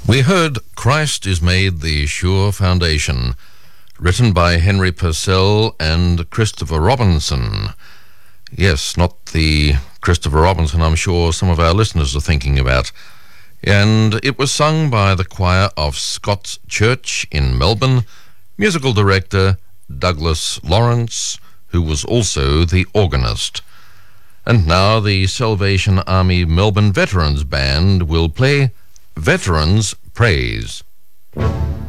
We heard Christ is Made the Sure Foundation, written by Henry Purcell and Christopher Robinson. Yes, not the Christopher Robinson I'm sure some of our listeners are thinking about. And it was sung by the choir of Scott's Church in Melbourne, musical director Douglas Lawrence, who was also the organist. And now the Salvation Army Melbourne Veterans Band will play Veterans Praise.